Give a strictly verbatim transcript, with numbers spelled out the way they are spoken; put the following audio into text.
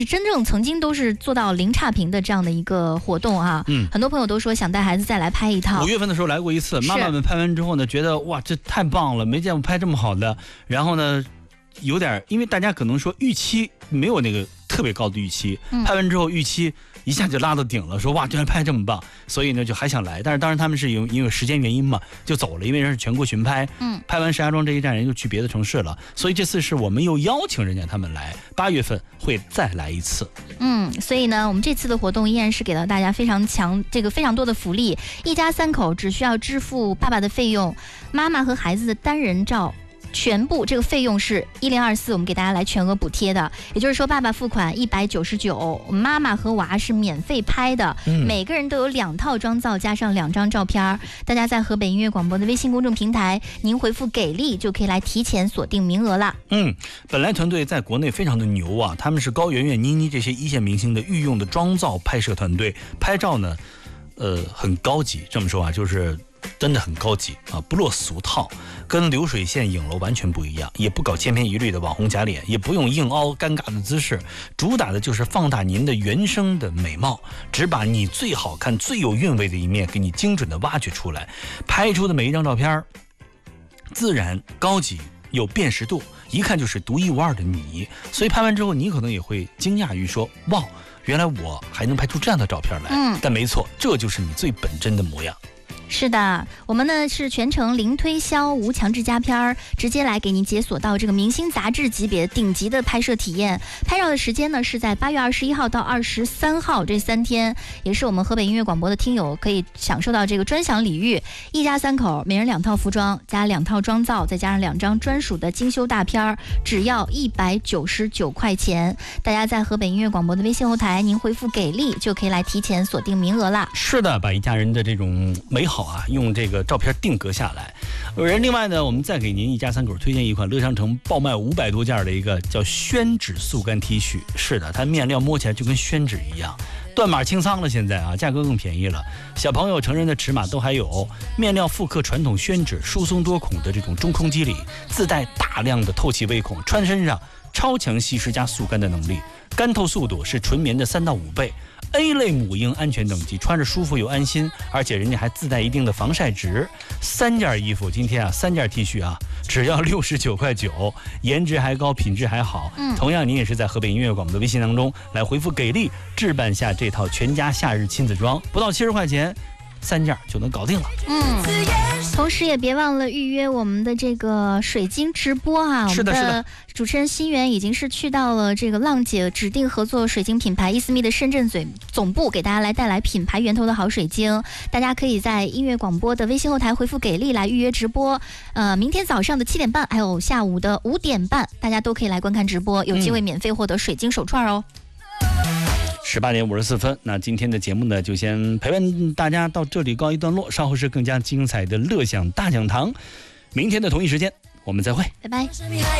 真正曾经都是做到零差评的这样的一个活动啊。嗯，很多朋友都说想带孩子再来拍一套。 五月份的时候来过一次，妈妈们拍完之后呢，觉得哇，这太棒了，没见过拍这么好的。然后呢，有点，因为大家可能说预期没有那个特别高的预期，嗯、拍完之后预期一下就拉到顶了，说哇，居然拍这么棒，所以呢就还想来。但是当然他们是因为因为时间原因嘛，就走了，因为人是全国巡拍，嗯，拍完石家庄这一站，人就去别的城市了。所以这次是我们又邀请人家他们来，八月份会再来一次。 嗯，所以呢，我们这次的活动依然是给到大家非常强这个非常多的福利，一家三口只需要支付爸爸的费用，妈妈和孩子的单人照。全部这个费用是一零二四，我们给大家来全额补贴的，也就是说，爸爸付款一百九十九，妈妈和娃是免费拍的，嗯、每个人都有两套妆造加上两张照片。大家在河北音乐广播的微信公众平台，您回复给力就可以来提前锁定名额了。 嗯，本来团队在国内非常的牛啊，他们是高圆圆、妮妮这些一线明星的御用的妆造拍摄团队，拍照呢，呃，很高级。这么说啊，就是。真的很高级啊，不落俗套，跟流水线影楼完全不一样，也不搞千篇一律的网红假脸，也不用硬凹尴尬的姿势，主打的就是放大您的原生的美貌，只把你最好看最有韵味的一面给你精准的挖掘出来，拍出的每一张照片自然高级有辨识度，一看就是独一无二的你。所以拍完之后你可能也会惊讶于说，哇，原来我还能拍出这样的照片来。嗯，但没错，这就是你最本真的模样。 是的，我们呢是全程零推销无强制加片儿，直接来给您解锁到这个明星杂志级别顶级的拍摄体验。拍照的时间呢是在八月二十一号到二十三号这三天，也是我们河北音乐广播的听友可以享受到这个专享礼遇，一家三口每人两套服装加两套妆造，再加上两张专属的精修大片儿，只要一百九十九块钱。大家在河北音乐广播的微信后台，您回复给力就可以来提前锁定名额啦。 是的，把一家人的这种美好啊，用这个照片定格下来。而另外呢，我们再给您一家三口推荐一款乐商城爆卖五百多件的一个叫宣纸速干 T 恤。是的，它面料摸起来就跟宣纸一样，断码清仓了，现在啊，价格更便宜了，小朋友成人的尺码都还有。面料复刻传统宣纸，疏松多孔的这种中空肌理，自带大量的透气微孔，穿身上超强吸湿加速干的能力，干透速度是纯棉的三到五倍。A 类母婴安全等级，穿着舒服又安心，而且人家还自带一定的防晒值。三件衣服，今天啊，三件 T 恤啊，只要六十九块九，颜值还高，品质还好。嗯，同样，你也是在河北音乐广播的微信当中来回复给力，置办下这套全家夏日亲子装，不到七十块钱，三件就能搞定了。 嗯。同时也别忘了预约我们的这个水晶直播啊！ 是的，是的。 主持人心源已经是去到了这个浪姐指定合作水晶品牌伊思密的深圳总总部，给大家来带来品牌源头的好水晶。大家可以在音乐广播的微信后台回复给力来预约直播。呃，明天早上的七点半，还有下午的五点半，大家都可以来观看直播，有机会免费获得水晶手串哦。 十八点五十四分，那今天的节目呢，就先陪伴大家到这里告一段落。稍后是更加精彩的乐享大讲堂，明天的同一时间我们再会， 拜拜。